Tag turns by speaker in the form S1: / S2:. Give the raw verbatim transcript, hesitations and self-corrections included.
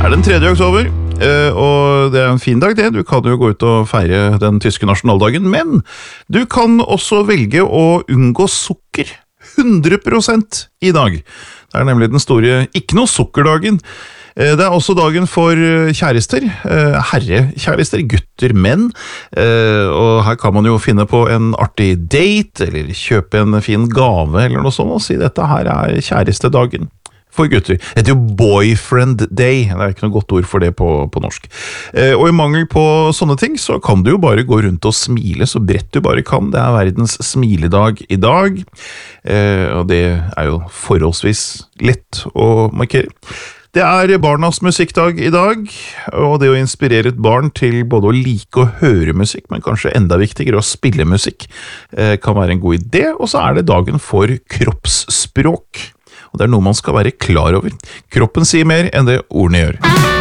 S1: er den tredje oktober, og det er en fin dag det. Du kan jo gå ut og feire den tyske nasjonaldagen, men du kan også velge å unngå sukker hundre prosent i dag. Det er nemlig den store ikke noe sukkerdagen. Det er også dagen for kjærester, herrekjærester, gutter, menn, og her kan man jo finne på en artig date, eller kjøpe en fin gave, eller noe sånt, og si dette her er kjærestedagen for gutter. Det heter jo boyfriend day, det er ikke noe godt ord for det på, på norsk. Og i mangel på sånne ting, så kan du jo bare gå rundt og smile så bredt du bare kan. Det er verdens smiledag i dag, og det er jo forholdsvis lett å markere. Det er barnas musikkdag i dag, og det å inspirere et barn til både å like og høre musikk, men kanskje enda viktigere å spille musikk, kan være en god idé. Og så er det dagen for kroppsspråk, og det er noe man skal være klar over. Kroppen sier mer enn det ordene gjør.